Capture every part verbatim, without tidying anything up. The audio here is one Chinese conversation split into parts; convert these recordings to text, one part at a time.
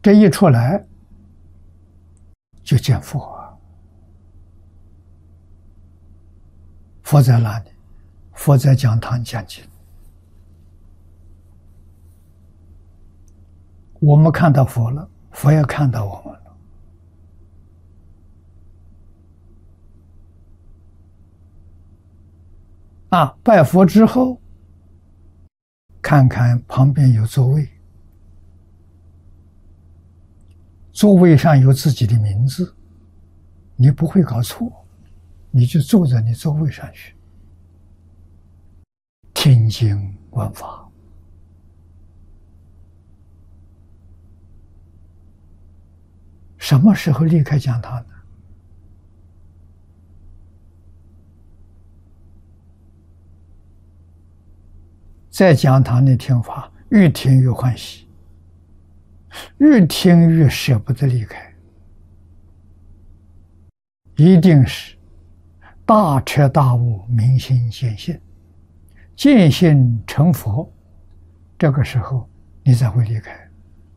这一出来就见佛啊！佛在哪里？佛在讲堂讲经。我们看到佛了，佛也看到我们了。啊，拜佛之后，看看旁边有座位，座位上有自己的名字，你不会搞错，你就坐在你座位上去，听经闻法。什么时候离开讲堂呢？在讲堂里听法，越听越欢喜，越听越舍不得离开。一定是大彻大悟，明心见性，见性成佛，这个时候你才会离开。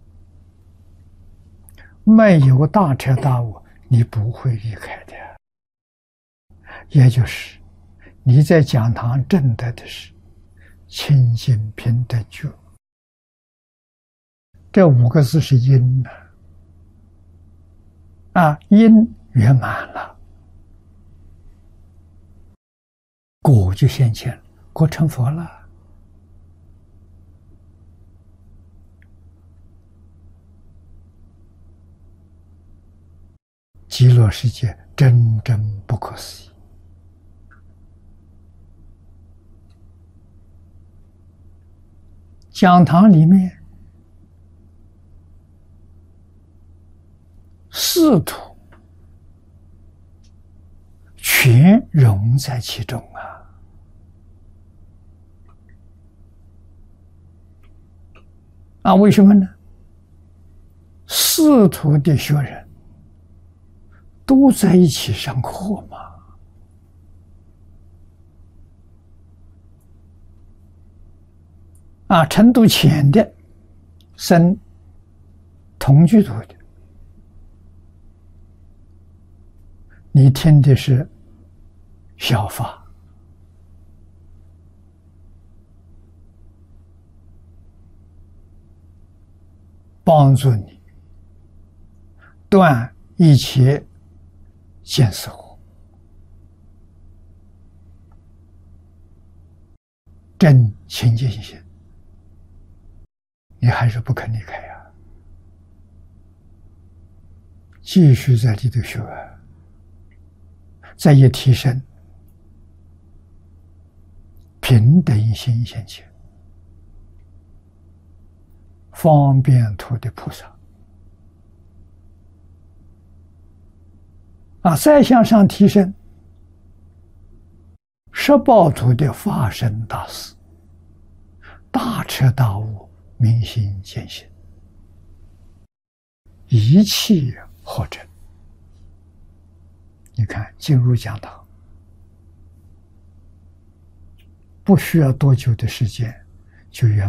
没有大彻大悟，你不会离开的。也就是你在讲堂证得的是清净平等觉，这五个字是因呢，啊，因圆满了，果就现前了，果成佛了。极乐世界真真不可思议。讲堂里面四土全融在其中啊！啊，为什么呢？四土的学人都在一起上课嘛。啊，程度浅的生同居土的，你听的是小法，帮助你断一切见思惑，真清净心，你还是不肯离开呀、啊，继续在里头学啊，再一提升，平等心现前，方便土的菩萨啊，再向上提升，十报土的法身大士，大彻大悟，明心见性，一气呵成。你看，进入讲堂不需要多久的时间就圆。